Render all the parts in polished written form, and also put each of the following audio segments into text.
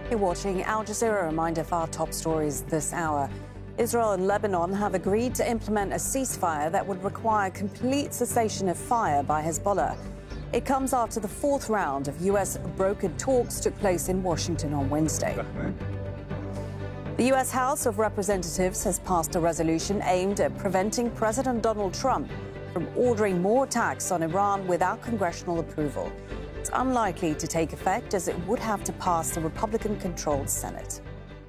You're watching Al Jazeera. A reminder of our top stories this hour. Israel and Lebanon have agreed to implement a ceasefire that would require complete cessation of fire by Hezbollah. It comes after the fourth round of U.S. brokered talks took place in Washington on Wednesday. The U.S. House of Representatives has passed a resolution aimed at preventing President Donald Trump from ordering more attacks on Iran without congressional approval. It's unlikely to take effect as it would have to pass the Republican-controlled Senate.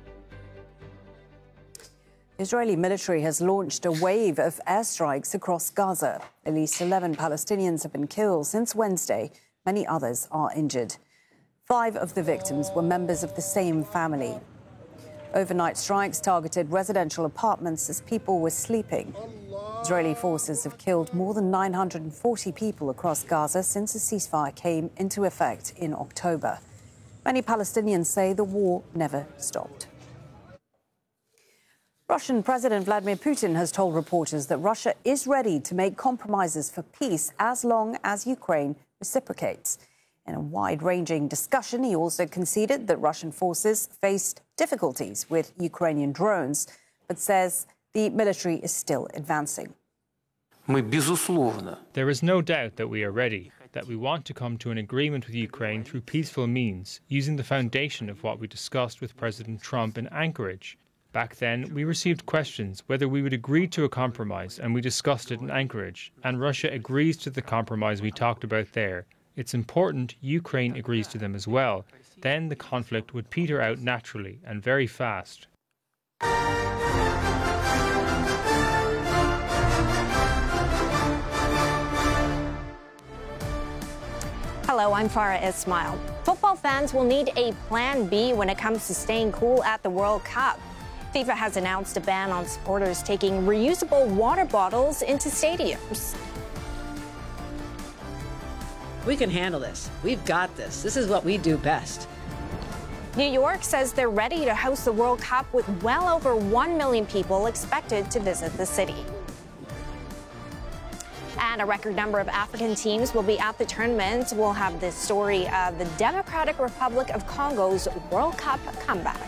The Israeli military has launched a wave of airstrikes across Gaza. At least 11 Palestinians have been killed since Wednesday. Many others are injured. 5 of the victims were members of the same family. Overnight strikes targeted residential apartments as people were sleeping. Israeli forces have killed more than 940 people across Gaza since the ceasefire came into effect in October. Many Palestinians say the war never stopped. Russian President Vladimir Putin has told reporters that Russia is ready to make compromises for peace as long as Ukraine reciprocates. In a wide-ranging discussion, he also conceded that Russian forces faced difficulties with Ukrainian drones, but says the military is still advancing. There is no doubt that we are ready, that we want to come to an agreement with Ukraine through peaceful means, using the foundation of what we discussed with President Trump in Anchorage. Back then, we received questions whether we would agree to a compromise, and we discussed it in Anchorage. And Russia agrees to the compromise we talked about there. It's important Ukraine agrees to them as well. Then the conflict would peter out naturally and very fast. Hello, I'm Farah Ismail. Football fans will need a plan B when it comes to staying cool at the World Cup. FIFA has announced a ban on supporters taking reusable water bottles into stadiums. We can handle this. We've got this. This is what we do best. New York says they're ready to host the World Cup with well over 1 million people expected to visit the city. And a record number of African teams will be at the tournament. We'll have the story of the Democratic Republic of Congo's World Cup comeback.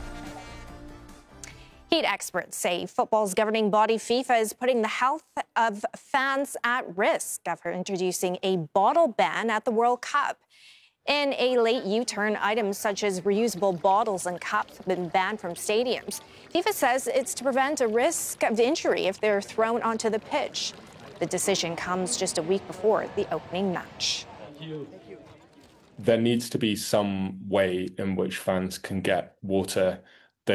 Heat experts say football's governing body FIFA is putting the health of fans at risk after introducing a bottle ban at the World Cup. In a late U-turn, items such as reusable bottles and cups have been banned from stadiums. FIFA says it's to prevent a risk of injury if they're thrown onto the pitch. The decision comes just a week before the opening match. There needs to be some way in which fans can get water